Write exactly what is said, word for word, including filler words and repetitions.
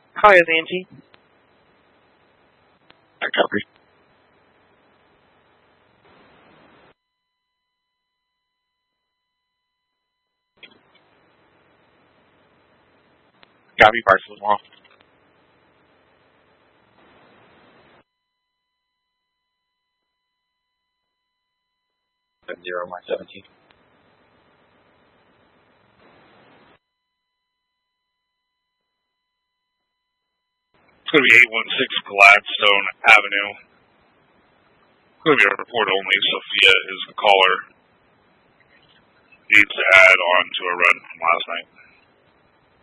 Hi, is Angie? I copy. Copy, parcel as well. Zero one seventeen. It's going to be eight one six Gladstone Avenue. It's going to be a report only. Sophia is the caller. Needs to add on to a run from last night.